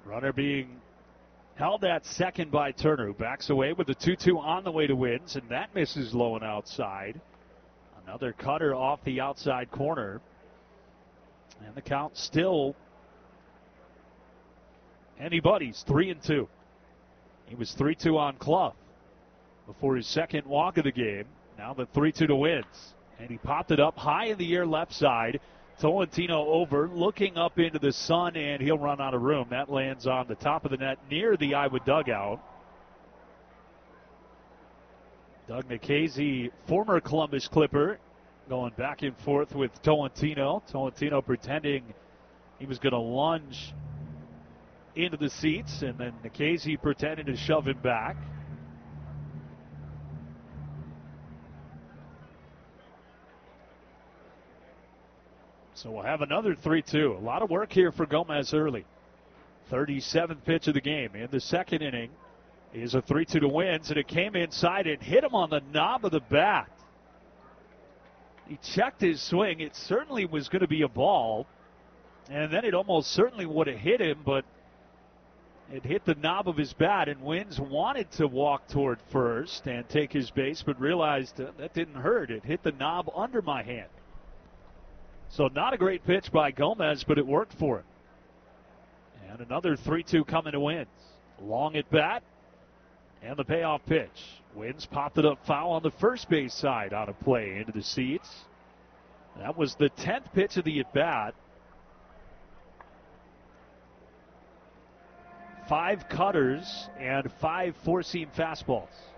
Runner being held at second by Turner, who backs away with the 2-2 on the way to wins, and that misses low and outside. Another cutter off the outside corner. And the count still anybody's, 3-2. He was 3-2 on Clough before his second walk of the game. Now the 3-2 to wins. And he popped it up high in the air left side. Tolentino over, looking up into the sun, and he'll run out of room. That lands on the top of the net near the Iowa dugout. Doug Nikhazy, former Columbus Clipper, going back and forth with Tolentino. Tolentino pretending he was going to lunge into the seats, and then Nikhazy pretending to shove him back. So we'll have another 3-2. A lot of work here for Gomez early. 37th pitch of the game. In the second inning is a 3-2 to wins, and it came inside and hit him on the knob of the bat. He checked his swing. It certainly was going to be a ball, and then it almost certainly would have hit him, but it hit the knob of his bat, and Wins wanted to walk toward first and take his base, but realized that didn't hurt. It hit the knob under my hand. So not a great pitch by Gomez, but it worked for him. And another 3-2 coming to Wins. Long at bat, and the payoff pitch. Wins popped it up foul on the first base side on a play into the seats. That was the 10th pitch of the at-bat. 5 cutters and 5 four-seam fastballs.